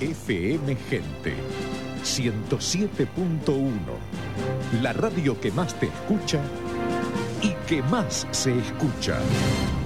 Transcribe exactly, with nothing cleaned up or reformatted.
F M Gente ciento siete punto uno, la radio que más te escucha y que más se escucha.